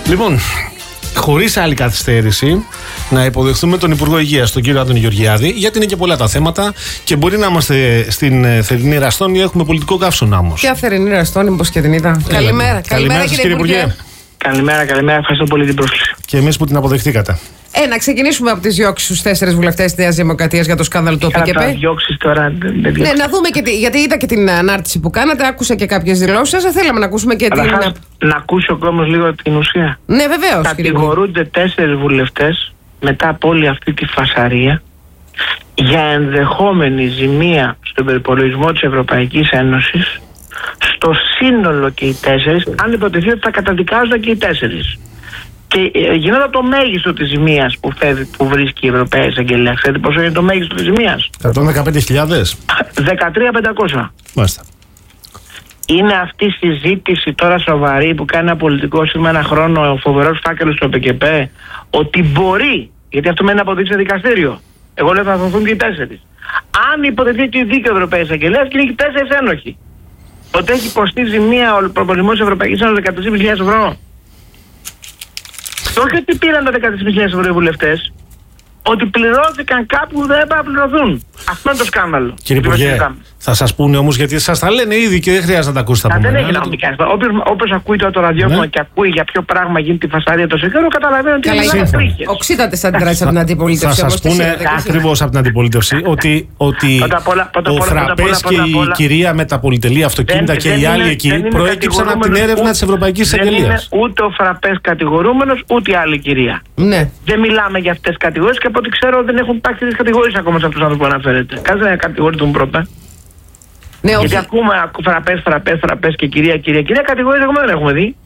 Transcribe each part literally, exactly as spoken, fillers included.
Λοιπόν, χωρίς άλλη καθυστέρηση, να υποδεχθούμε τον Υπουργό Υγείας, τον κύριο Άδωνη Γεωργιάδη, γιατί είναι και πολλά τα θέματα και μπορεί να είμαστε στην θερινή Ραστόνη, έχουμε πολιτικό καύσωνα όμως. Ποια θερινή Ραστόνη, μήπως και την είδα. Καλημέρα, καλημέρα, καλημέρα σας, κύριε Υπουργέ. Υπουργέ. Καλημέρα, καλημέρα. Ευχαριστώ πολύ την πρόσκληση. Και εμείς που την αποδεχτήκατε. Ε, να ξεκινήσουμε από τις διώξεις στους τέσσερις βουλευτές της Νέας Δημοκρατίας για το σκάνδαλο του ΟΠΕΚΕΠΕ. Κατά διώξεις τώρα. Ναι, να δούμε και τι, γιατί είδα και την ανάρτηση που κάνατε, άκουσα και κάποιες δηλώσεις σας. Θέλαμε να ακούσουμε και Αλλά την. χάς, να ακούσει ο κόσμος λίγο την ουσία. Ναι, βεβαίως. Κατηγορούνται τέσσερις βουλευτές μετά από όλη αυτή τη φασαρία για ενδεχόμενη ζημία στον προϋπολογισμό της Ευρωπαϊκής Ένωσης, στο σύνολο και οι τέσσερις, αν υποτεθεί ότι θα καταδικάζονται και οι τέσσερις. Και ε, γινόταν το μέγιστο της ζημίας που, φεύγει, που βρίσκει η Ευρωπαϊκή Εισαγγελία. Ξέρετε πόσο είναι το μέγιστο της ζημίας? εκατόν δεκαπέντε χιλιάδες. δεκατρία χιλιάδες πεντακόσια. Μάλιστα. Είναι αυτή η συζήτηση τώρα σοβαρή που κάνει ένα πολιτικό σήμερα ένα χρόνο, ο φοβερός φάκελος του ΟΠΕΚΕΠΕ, ότι μπορεί, γιατί αυτό μένει να αποδείξει σε δικαστήριο. Εγώ λέω θα δοθούν και οι τέσσερις. Αν υποτεθεί ότι δίκαιο Ευρωπαϊκής Εισαγγελίας και είναι και τέσσερις ένοχοι, ότι έχει υποστεί ζημία ο προπολογισμός της Ευρωπαϊκής Ένωσης δεκατρείς χιλιάδες ευρώ. Και όχι ότι πήραν τα δεκατρείς χιλιάδες ευρώ οι βουλευτές, ότι πληρώθηκαν κάπου που δεν έπρεπε να πληρωθούν. Αυτό είναι το σκάνδαλο. Κύριε Υπουργέ, θα σας πούνε όμως, γιατί σας τα λένε ήδη και δεν χρειάζεται να τα ακούσετε από μένα. μένα. Δεν έχει να πει κανείς. Όποιος ακούει τώρα το ραδιόφωνο ναι. και ακούει για ποιο πράγμα γίνεται η φασαρία τόσο καιρό, καταλαβαίνει ότι είναι τρίχες. Οξύτατε σαν αντιδράσεις από την αντιπολίτευση. Θα σας πούνε ακριβώς από την αντιπολίτευση ότι ο Φραπές και η κυρία με τα πολυτελή αυτοκίνητα και οι άλλοι εκεί προέκυψαν από την έρευνα της Ευρωπαϊκής Εισαγγελίας. Δεν είναι ούτε ο Φραπές κατηγορούμενος, ούτε η άλλη κυρία. Δεν μιλάμε για αυτές τις κατηγορίες και από ό,τι ξέρω δεν έχουν υπάρξει τις κατηγορίες ακόμα σε αυτούς τους άνθρωπους που αναφέρετε. Κάτσε να κατηγορηθούν πρώτα. Ναι, γιατί όχι. ακούμε φραπές, φραπές, φραπές και κυρία, κυρία, κυρία, κατηγορίες ακόμα δεν έχουμε δει.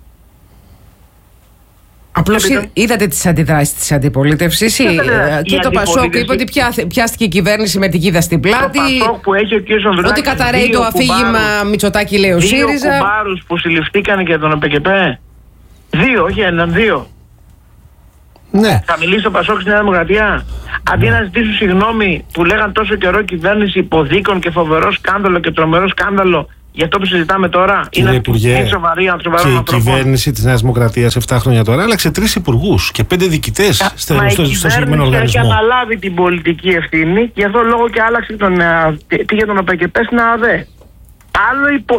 Απλώς είδατε τις αντιδράσεις της αντιπολίτευσης και η το Πασόκ είπε ότι πιάστηκε η κυβέρνηση με την κίδα στην πλάτη. Το Πασόκ που έχει ο κ. Σονδράκης. Ότι καταραίει το αφήγημα Μητσοτάκη, λέει ο ΣΥΡΙΖΑ. Δύο κουμπάρους που συλληφθήκαν για τον ΟΠΕΚΕΠΕ. Δύο, όχι έναν, δύο. Ναι. Θα μιλήσει το Πασόκ στη Νέα Δημοκρατία. Αντί να ζητήσουν συγγνώμη που λέγαν τόσο καιρό κυβέρνηση υποδίκων και φοβερό σκάνδαλο και τρομερό σκάνδαλο για αυτό που συζητάμε τώρα. Κύριε είναι Υπουργέ, σοβαρή, και η κυβέρνηση της Νέας Δημοκρατίας εφτά χρόνια τώρα άλλαξε τρεις υπουργούς και πέντε διοικητές στο συγκεκριμένο οργανισμό. Έχει αναλάβει την πολιτική ευθύνη και γι' αυτό λόγο και άλλαξε τον, τι για τον ΟΠΕΚΕΠΕ στην ΑΔΕ. Άλλο υπο,